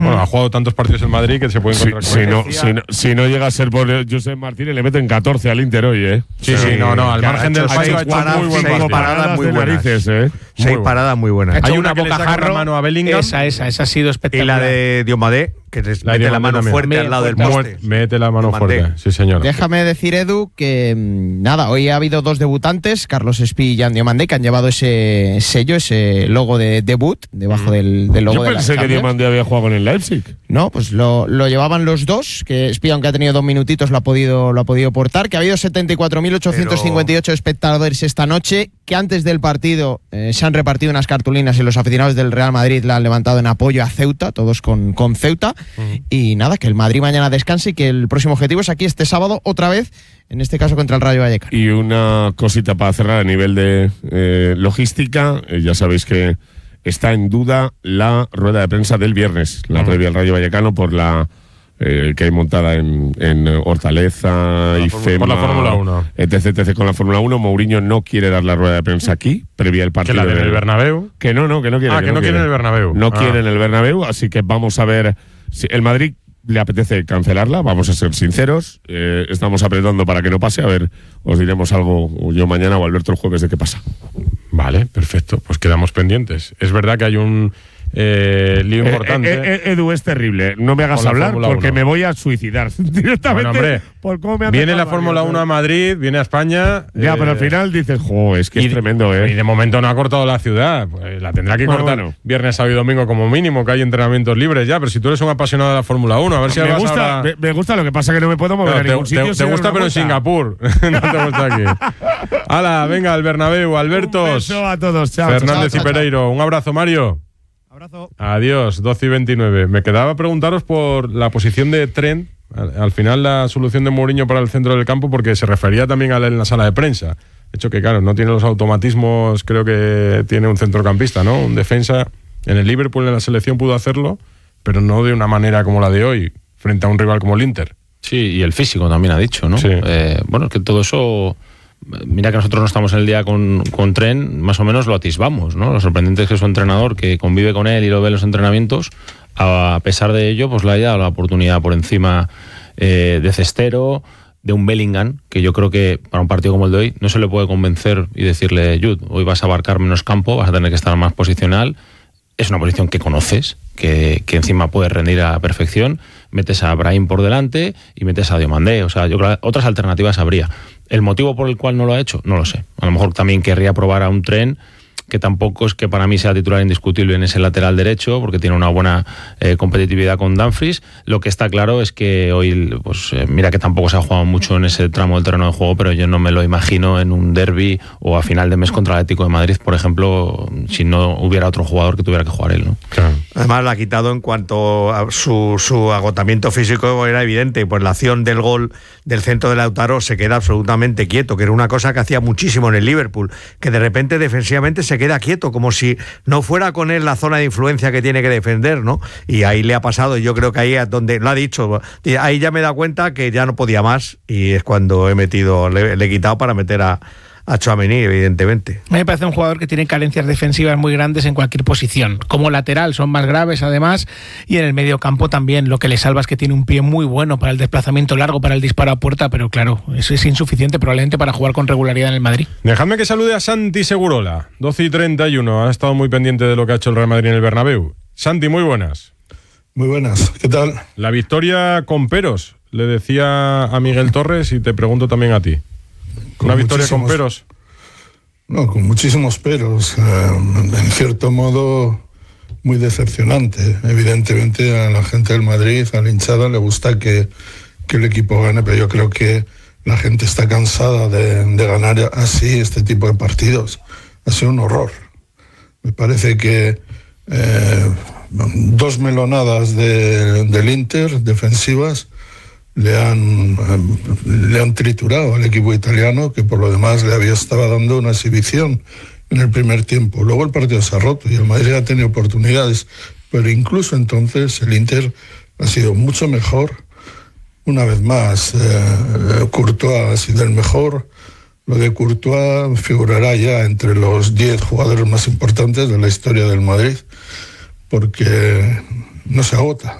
Bueno, ha jugado tantos partidos en Madrid que se puede encontrar si no llega a ser por Josep Martínez, le meten 14 al Inter hoy, ¿eh? Sí, al margen del fallo ha hecho muy buen partido. Paradas muy buenas. Narices, 6 paradas muy buenas. Hay una que le saca la mano a Bellingham. Esa ha sido espectacular. Y la de Diomadé, que mete la mano fuerte al lado del poste. Mete la mano fuerte, sí señor. Déjame decir, Edu, que nada, hoy ha habido 2 debutantes, Carlos Espí y Jan Diomandé, que han llevado ese sello, ese logo de debut, debajo del logo de la Champions. Yo pensé que Diomandé había jugado con el Leipzig. No, pues lo llevaban los dos, que Espí, aunque ha tenido 2 minutitos, lo ha podido portar, que ha habido 74.858 espectadores esta noche, que antes del partido se han repartido unas cartulinas y los aficionados del Real Madrid la han levantado en apoyo a Ceuta, todos con Ceuta. Y nada, que el Madrid mañana descanse y que el próximo objetivo es aquí este sábado, otra vez, en este caso contra el Rayo Vallecano. Y una cosita para cerrar a nivel de logística, ya sabéis que está en duda la rueda de prensa del viernes, la previa al Rayo Vallecano por la que hay montada en Hortaleza y FEMA. Por la Fórmula 1. etc. Con la Fórmula 1. Mourinho no quiere dar la rueda de prensa aquí, previa al partido. ¿Que la del Bernabéu? Que no quiere. Que no quiere en el Bernabéu. No quiere en el Bernabéu, así que vamos a ver si el Madrid le apetece cancelarla, vamos a ser sinceros, estamos apretando para que no pase, a ver, os diremos algo yo mañana o Alberto el jueves de qué pasa. Vale, perfecto, pues quedamos pendientes. Es verdad que hay un lío importante. Edu, es terrible, no me hagas hablar porque me voy a suicidar directamente. Bueno, hombre, por cómo me viene la Fórmula 1 a Madrid, viene a España. Ya, pero al final dices, es que es tremendo, Y de momento no ha cortado la ciudad, pues la tendrá que cortar viernes, sábado y domingo como mínimo, que hay entrenamientos libres ya, pero si tú eres un apasionado de la Fórmula 1, a ver si me gusta, lo que pasa que no me puedo mover a ningún sitio. Te gusta, pero en Singapur. No te gusta aquí. Hala, venga, al Bernabéu, Albertos. Un beso a todos, chao. Fernández y Pereiro. Un abrazo, Mario. Abrazo. Adiós, 12:29. Me quedaba preguntaros por la posición de Trent. Al final la solución de Mourinho para el centro del campo, porque se refería también a él en la sala de prensa. De hecho que claro, no tiene los automatismos, creo que tiene un centrocampista, ¿no? Un defensa. En el Liverpool, en la selección pudo hacerlo, pero no de una manera como la de hoy, frente a un rival como el Inter. Sí, y el físico también ha dicho, ¿no? Sí. Bueno, es que todo eso... Mira que nosotros no estamos en el día con Trent, más o menos lo atisbamos, ¿no? Lo sorprendente es que su entrenador, que convive con él y lo ve en los entrenamientos, a pesar de ello, pues le haya dado la oportunidad por encima de Cestero, de un Bellingham, que yo creo que para un partido como el de hoy no se le puede convencer y decirle, Jude, hoy vas a abarcar menos campo, vas a tener que estar más posicional. Es una posición que conoces, que encima puedes rendir a la perfección. Metes a Brahim por delante y metes a Diomandé. O sea, yo creo que otras alternativas habría. ¿El motivo por el cual no lo ha hecho? No lo sé. A lo mejor también querría probar a un Trent, que tampoco es que para mí sea titular indiscutible en ese lateral derecho, porque tiene una buena competitividad con Dumfries. Lo que está claro es que hoy, pues mira que tampoco se ha jugado mucho en ese tramo del terreno de juego, pero yo no me lo imagino en un derbi o a final de mes contra el Atlético de Madrid, por ejemplo, si no hubiera otro jugador que tuviera que jugar él, ¿no? Claro. Además la ha quitado en cuanto a su agotamiento físico, era evidente, pues la acción del gol del centro de Lautaro se queda absolutamente quieto, que era una cosa que hacía muchísimo en el Liverpool, que de repente defensivamente se queda quieto, como si no fuera con él la zona de influencia que tiene que defender, ¿no? Y ahí le ha pasado, y yo creo que ahí es donde lo ha dicho, ahí ya me he dado cuenta que ya no podía más, y es cuando le he quitado para meter a Tchouaméni, evidentemente. A mí me parece un jugador que tiene carencias defensivas muy grandes en cualquier posición. Como lateral son más graves además, y en el medio campo también. Lo que le salva es que tiene un pie muy bueno para el desplazamiento largo, para el disparo a puerta, pero claro, eso es insuficiente probablemente para jugar con regularidad en el Madrid. Dejadme que salude a Santi Segurola, 12:31. Ha estado muy pendiente de lo que ha hecho el Real Madrid en el Bernabéu. Santi, muy buenas. Muy buenas, ¿qué tal? La victoria con peros, le decía a Miguel Torres, y te pregunto también a ti. ¿Una victoria con peros? No, con muchísimos peros. En cierto modo, muy decepcionante. Evidentemente, a la gente del Madrid, a la hinchada, le gusta que el equipo gane, pero yo creo que la gente está cansada de ganar así este tipo de partidos. Ha sido un horror. Me parece que 2 melonadas del Inter, defensivas, le han triturado al equipo italiano, que por lo demás estaba dando una exhibición en el primer tiempo. Luego el partido se ha roto y el Madrid ha tenido oportunidades, pero incluso entonces el Inter ha sido mucho mejor. Una vez más, Courtois ha sido el mejor. Lo de Courtois figurará ya entre los 10 jugadores más importantes de la historia del Madrid, porque no se agota.